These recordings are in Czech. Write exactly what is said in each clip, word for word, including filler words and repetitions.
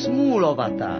smůlovatá.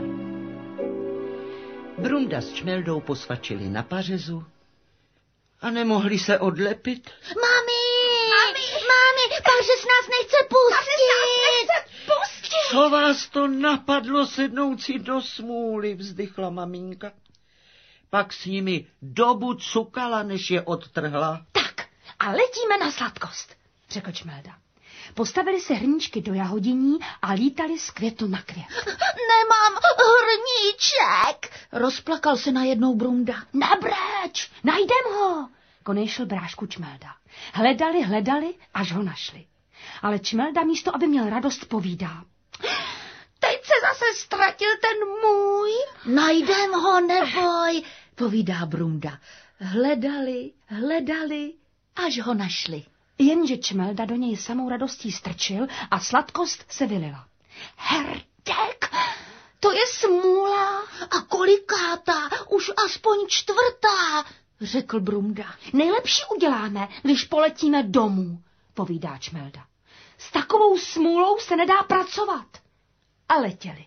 Brunda s Čmeldou posvačili na pařezu a nemohli se odlepit. Mami! Mami! Mami! Pařez nás nechce pustit! Pařez nás nechce pustit! Co vás to napadlo sednout si do smůly, vzdychla maminka. Pak s nimi dobu cukala, než je odtrhla. Tak, a letíme na sladkost, řekl Čmelda. Postavili se hrníčky do jahodiní a lítali z květu na květ. Nemám hrníček, rozplakal se najednou Brunda. Nebreč, najdem ho, konejšel brášku Čmelda. Hledali, hledali, až ho našli. Ale Čmelda místo, aby měl radost, povídá. Teď se zase ztratil ten můj. Najdem ho, neboj, povídá Brunda. Hledali, hledali, až ho našli. Jenže Čmelda do něj samou radostí strčil a sladkost se vylila. Herdek, to je smůla. A kolikátá, už aspoň čtvrtá, řekl Brunda. Nejlepší uděláme, když poletíme domů, povídá Čmelda. S takovou smůlou se nedá pracovat. A letěli.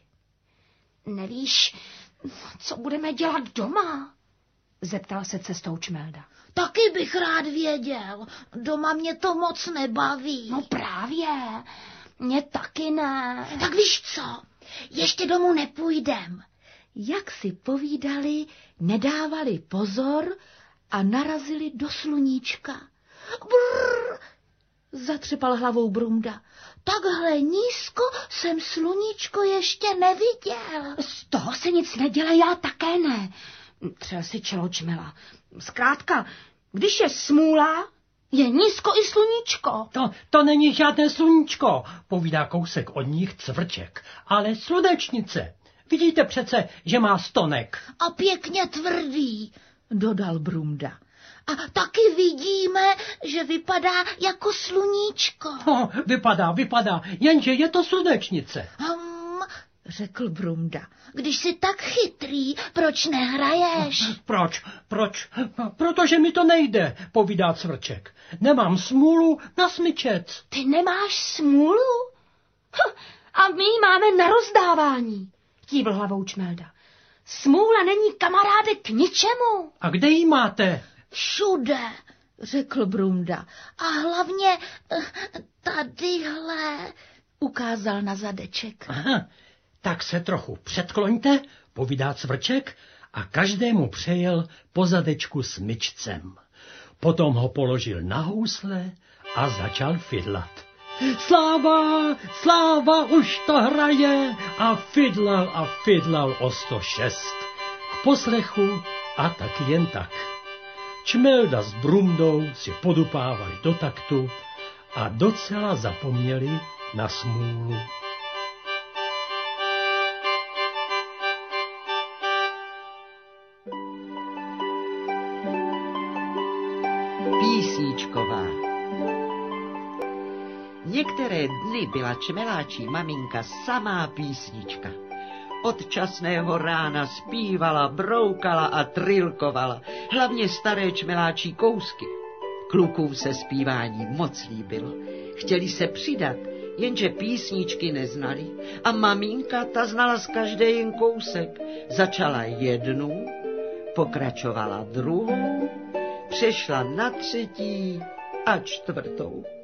Nevíš, co budeme dělat doma? Zeptal se cestou Čmelda. Taky bych rád věděl. Doma mě to moc nebaví. No právě, mě taky ne. Tak víš co, ještě domů nepůjdem. Jak si povídali, nedávali pozor a narazili do sluníčka. Brrr, zatřepal hlavou Brunda. Takhle nízko jsem sluníčko ještě neviděl. Z toho se nic nedělá, já také ne. Třel si čelo Čmela. Zkrátka, když je smůla, je nízko i sluníčko. To, to není žádné sluníčko, povídá kousek od nich Cvrček, ale slunečnice. Vidíte přece, že má stonek. A pěkně tvrdý, dodal Brunda. A taky vidíme, že vypadá jako sluníčko. No, vypadá, vypadá, jenže je to slunečnice. Hmm, řekl Brunda. Když jsi tak chytrý, proč nehraješ? Proč, proč? Protože mi to nejde, povídá Cvrček. Nemám smůlu na smyčec. Ty nemáš smůlu? Hm, a my ji máme na rozdávání, kývl hlavou Čmelda. Smůla není, kamaráde, k ničemu. A kde ji máte? Všude, řekl Brunda. A hlavně tadyhle, ukázal na zadeček. Aha, tak se trochu předkloňte, povídá Cvrček a každému přejel po zadečku smyčcem. Potom ho položil na housle a začal fidlat. Sláva, sláva, už to hraje a fidlal a fidlal o sto šest. K poslechu a tak jen tak. Čmelda s Brundou si podupávali do taktu a docela zapomněli na smůlu. Písničková. Některé dny byla čmeláčí maminka samá písnička. Od časného rána zpívala, broukala a trilkovala, hlavně staré čmeláčí kousky. Klukům se zpívání moc líbilo. Chtěli se přidat, jenže písničky neznali a maminka ta znala z každé jen kousek. Začala jednu, pokračovala druhou, přešla na třetí a čtvrtou.